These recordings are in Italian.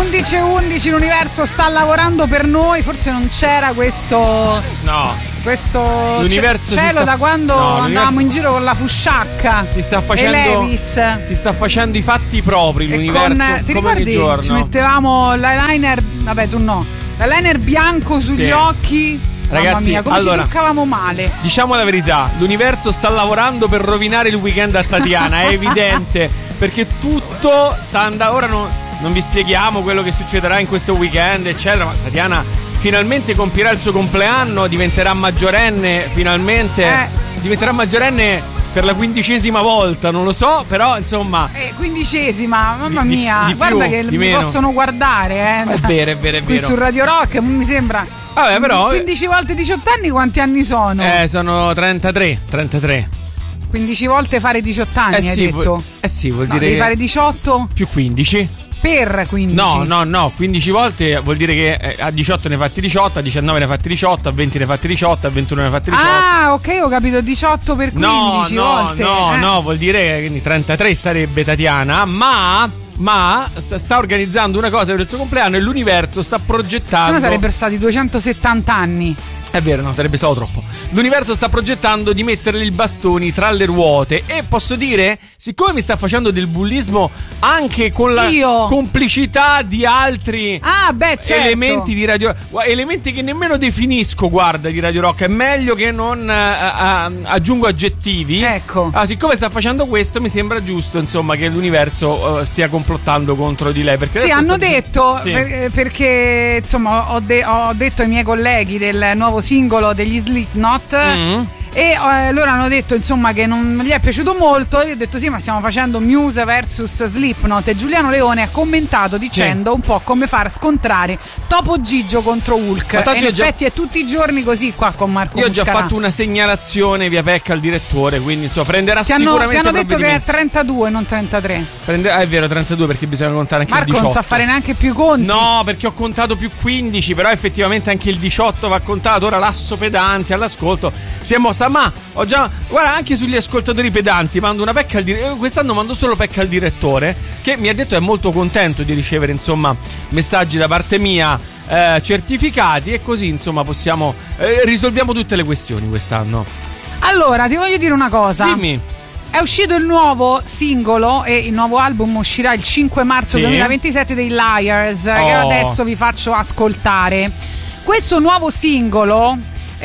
11:11, l'universo sta lavorando per noi. Forse non c'era questo. No. L'universo cielo da quando andavamo in giro con la fusciacca. Si sta facendo i fatti propri l'universo. Ti ricordi? Giorno. Ci mettevamo l'eyeliner. Vabbè, tu no. L'eyeliner bianco sugli occhi. Ragazzi, mamma mia, come ci toccavamo male. Diciamo la verità, l'universo sta lavorando per rovinare il weekend a Tatiana, è evidente. Perché tutto sta andando. Ora non vi spieghiamo quello che succederà in questo weekend, eccetera. Ma Tatiana finalmente compirà il suo compleanno, diventerà maggiorenne, finalmente. Diventerà maggiorenne per la 15ª volta, non lo so, però insomma. 15ª, mamma mia, di guarda più, che mi possono guardare, È vero. Qui su Radio Rock mi sembra. Vabbè, però 15 volte 18 anni, quanti anni sono? Sono 33. 15 volte fare 18 anni, hai detto? Sì, vuol dire devi fare 18 più 15. Per 15. No, 15 volte vuol dire che a 18 ne fatti 18, a 19 ne fatti 18, a 20 ne fatti 18, a 21 ne fatti 18. Ah, ok, ho capito, 18 per 15 volte. No, vuol dire che quindi 33 sarebbe Tatiana, ma sta organizzando una cosa per il suo compleanno e l'universo sta progettando. No, sarebbero stati 270 anni. È vero, no, sarebbe stato troppo. L'universo sta progettando di metterle i bastoni tra le ruote. E posso dire, siccome mi sta facendo del bullismo anche con la complicità di altri certo. elementi di Radio Rock, elementi che nemmeno definisco, guarda, di Radio Rock, è meglio che non aggiungo aggettivi. Ecco. Siccome sta facendo questo, mi sembra giusto, insomma, che l'universo stia complottando contro di lei. Perché hanno detto, perché insomma ho detto ai miei colleghi del nuovo singolo degli Slipknot e loro hanno detto insomma che non gli è piaciuto molto. Io ho detto sì, ma stiamo facendo Muse versus Slipknot, e Giuliano Leone ha commentato dicendo un po' come far scontrare Topo Gigio contro Hulk. E in effetti è tutti i giorni così qua con Marco Io ho Muscarà. già fatto una segnalazione via PEC al direttore, quindi insomma prenderà sicuramente. Ti hanno detto che è 32 non 33. È vero, 32, perché bisogna contare anche Marco il 18. non sa fare neanche più conti. No, perché ho contato più 15, però effettivamente anche il 18 va contato. Ora l'asso pedante all'ascolto si è mossa, ma ho già, guarda, anche sugli ascoltatori pedanti mando una pecca al direttore. Quest'anno mando solo pecca al direttore, che mi ha detto è molto contento di ricevere insomma messaggi da parte mia certificati, e così insomma possiamo risolviamo tutte le questioni quest'anno. Allora, ti voglio dire una cosa. Dimmi. È uscito il nuovo singolo e il nuovo album uscirà il 5 marzo 2027 dei Liars, che adesso vi faccio ascoltare. Questo nuovo singolo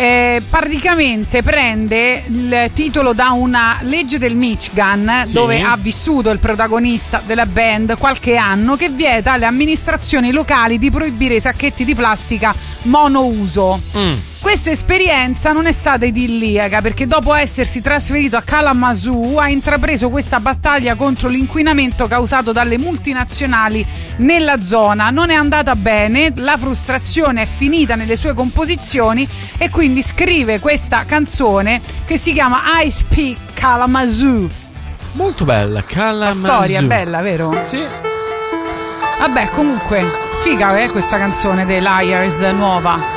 praticamente prende il titolo da una legge del Michigan, dove ha vissuto il protagonista della band qualche anno, che vieta alle amministrazioni locali di proibire i sacchetti di plastica monouso. Questa esperienza non è stata idilliaca, perché dopo essersi trasferito a Kalamazoo ha intrapreso questa battaglia contro l'inquinamento causato dalle multinazionali nella zona. Non è andata bene, la frustrazione è finita nelle sue composizioni e quindi scrive questa canzone che si chiama I Speak Kalamazoo. Molto bella, Kalamazoo. La storia è bella, vero? Sì. Vabbè, comunque figa questa canzone dei Liars nuova.